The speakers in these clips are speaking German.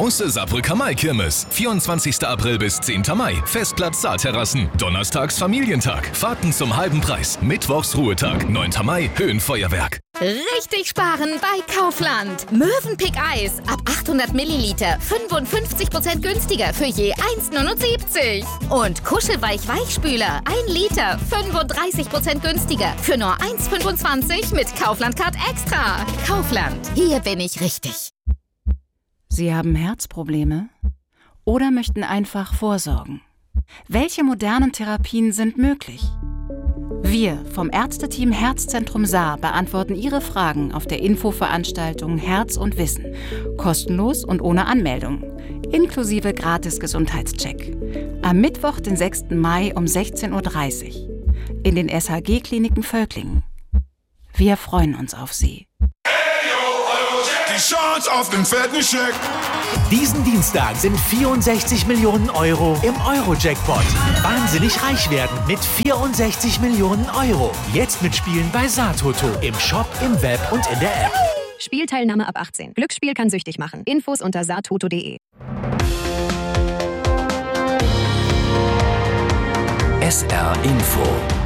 Große Saarbrücker Mai-Kirmes. 24. April bis 10. Mai. Festplatz Saarterrassen. Donnerstags Familientag. Fahrten zum halben Preis. Mittwochs Ruhetag. 9. Mai Höhenfeuerwerk. Richtig sparen bei Kaufland. Mövenpick Eis ab 800 Milliliter 55% günstiger für je 1,79. Und Kuschelweich-Weichspüler 1 Liter 35% günstiger für nur 1,25 mit Kaufland Card Extra. Kaufland, hier bin ich richtig. Sie haben Herzprobleme oder möchten einfach vorsorgen? Welche modernen Therapien sind möglich? Wir vom Ärzteteam Herzzentrum Saar beantworten Ihre Fragen auf der Infoveranstaltung Herz und Wissen. Kostenlos und ohne Anmeldung. Inklusive Gratis-Gesundheitscheck. Am Mittwoch, den 6. Mai um 16:30 Uhr. In den SHG-Kliniken Völklingen. Wir freuen uns auf Sie. Die Chance auf den fetten Scheck. Diesen Dienstag sind 64 Millionen Euro im Euro-Jackpot. Wahnsinnig reich werden mit 64 Millionen Euro. Jetzt mitspielen bei Saartoto. Im Shop, im Web und in der App. Spielteilnahme ab 18. Glücksspiel kann süchtig machen. Infos unter saartoto.de. SR Info.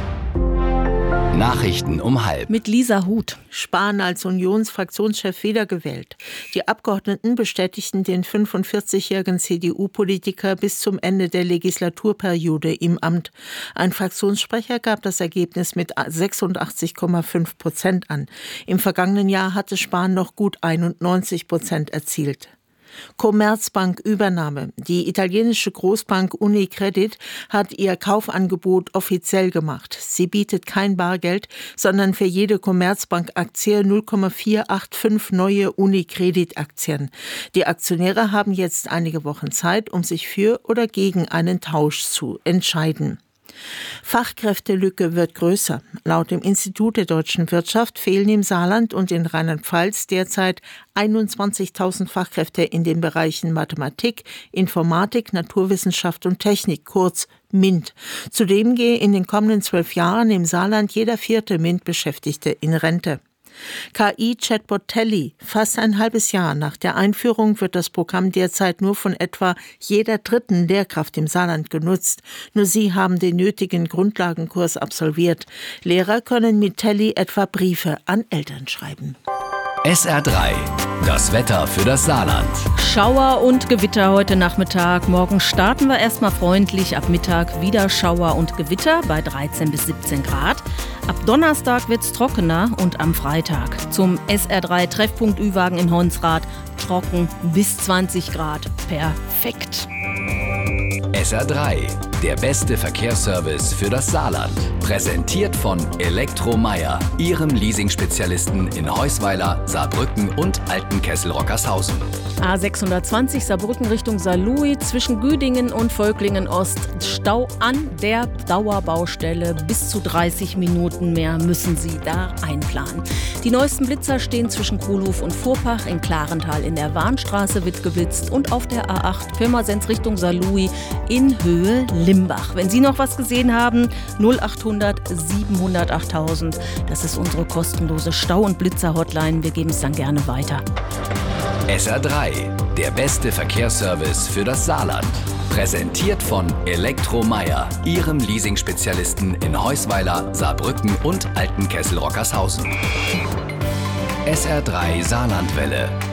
Nachrichten um 12:30. Mit Lisa Huth. Spahn als Unionsfraktionschef wiedergewählt. Die Abgeordneten bestätigten den 45-jährigen CDU-Politiker bis zum Ende der Legislaturperiode im Amt. Ein Fraktionssprecher gab das Ergebnis mit 86,5% an. Im vergangenen Jahr hatte Spahn noch gut 91% erzielt. Commerzbank-Übernahme. Die italienische Großbank Unicredit hat ihr Kaufangebot offiziell gemacht. Sie bietet kein Bargeld, sondern für jede Commerzbank-Aktie 0,485 neue Unicredit-Aktien. Die Aktionäre haben jetzt einige Wochen Zeit, um sich für oder gegen einen Tausch zu entscheiden. Fachkräftelücke wird größer. Laut dem Institut der deutschen Wirtschaft fehlen im Saarland und in Rheinland-Pfalz derzeit 21.000 Fachkräfte in den Bereichen Mathematik, Informatik, Naturwissenschaft und Technik, kurz MINT. Zudem gehe in den kommenden 12 Jahren im Saarland jeder 4. MINT-Beschäftigte in Rente. KI-Chatbot Telly. Fast ein halbes Jahr nach der Einführung wird das Programm derzeit nur von etwa jeder 3. Lehrkraft im Saarland genutzt. Nur sie haben den nötigen Grundlagenkurs absolviert. Lehrer können mit Telly etwa Briefe an Eltern schreiben. SR3. Das Wetter für das Saarland. Schauer und Gewitter heute Nachmittag. Morgen starten wir erstmal freundlich. Ab Mittag wieder Schauer und Gewitter bei 13 bis 17 Grad. Ab Donnerstag wird's trockener und am Freitag zum SR3 Treffpunkt Ü-Wagen in Honsrath trocken bis 20 Grad. Perfekt. SR3. Der beste Verkehrsservice für das Saarland. Präsentiert von Elektromeier, Ihrem Leasing-Spezialisten in Heusweiler, Saarbrücken und Altenkessel-Rockershausen. A620 Saarbrücken Richtung Saarlouis zwischen Güdingen und Völklingen Ost. Stau an der Dauerbaustelle. Bis zu 30 Minuten mehr müssen Sie da einplanen. Die neuesten Blitzer stehen zwischen Kohlhof und Vorpach. In Klarental in der Warnstraße wird geblitzt und auf der A8 Pirmasens Richtung Saarlouis in Höhe Limbach. Wenn Sie noch was gesehen haben, 0800 700 8000. Das ist unsere kostenlose Stau- und Blitzer-Hotline. Wir geben es dann gerne weiter. SR3. Der beste Verkehrsservice für das Saarland. Präsentiert von Elektromeier, Ihrem Leasing-Spezialisten in Heusweiler, Saarbrücken und Altenkessel-Rockershausen. SR3 Saarlandwelle.